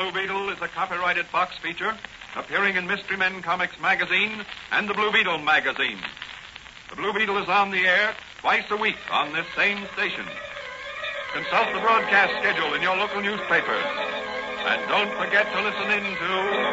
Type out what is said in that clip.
Blue Beetle is a copyrighted Fox feature appearing in Mystery Men Comics magazine and the Blue Beetle magazine. The Blue Beetle is on the air twice a week on this same station. Consult the broadcast schedule in your local newspapers. And don't forget to listen in to